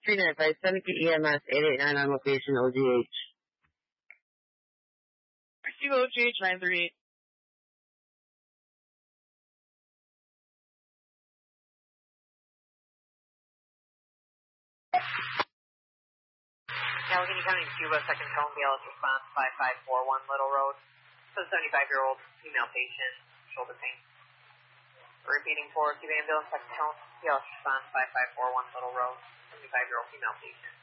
395, Seneca EMS, 889 on location, OGH. Receive OGH 938. Allegheny County, Cuba, second tone, BLS response, 5541 Little Road. So 75-year-old female patient, shoulder pain. Repeating for Cuba ambulance, second tone, BLS response, 5541 Little Road, 75-year-old female patient.